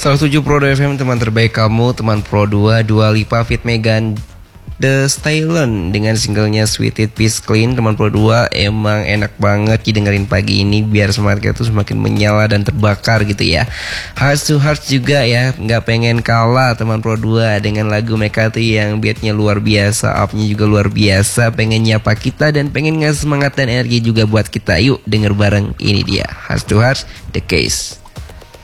107 Pro 2 FM, teman terbaik kamu, teman Pro 2, Dua Lipa feat Megan Thee Stallion dengan singlenya Sweet It Peace Clean. Teman Pro 2 emang enak banget didengerin pagi ini biar semangat kita tuh semakin menyala dan terbakar gitu ya. Heart to Heart juga ya, nggak pengen kalah teman Pro 2 dengan lagu mereka tuh yang beatnya luar biasa, upnya juga luar biasa, pengen nyapa kita dan pengen ngasih semangat dan energi juga buat kita. Yuk denger bareng, ini dia Heart to Heart The Case.